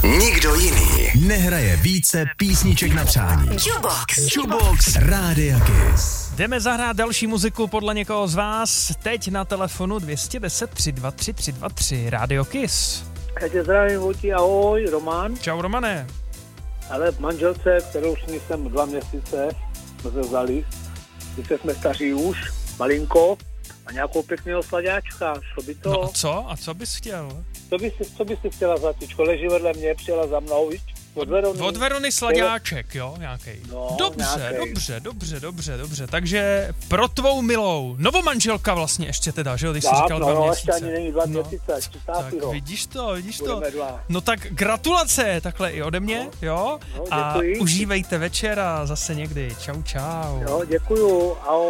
Nikdo jiný nehraje více písniček na přání. Jukebox Rádia Kiss. Jdeme zahrát další muziku podle někoho z vás. Teď na telefonu 210 323 323 Radio Kiss. Já tě zdravím, Vojti, ahoj, Roman. Čau, Romane. Ale manželce, kterou s ní jsem 2 měsíce, jsme se vzali, když jsme staří už, malinko, a nějakou pěkného sladáčka, šlo by to? No a co? A co bys chtěl? Co by si chtěla za tyčko? Leží vedle mě, přijela za mnou, víš? Od Verony sladáček, jo, nějaký. No, Dobře. Takže pro tvou milou, novomanželka vlastně ještě teda, že jo, když jsi říkal 2 měsíce. ještě ani není 2 měsíce, tak vidíš to. No tak gratulace, takhle i ode mě, jo? No, a děkuji. užívejte večer a zase někdy. Čau. Jo, děkuju, ahoj.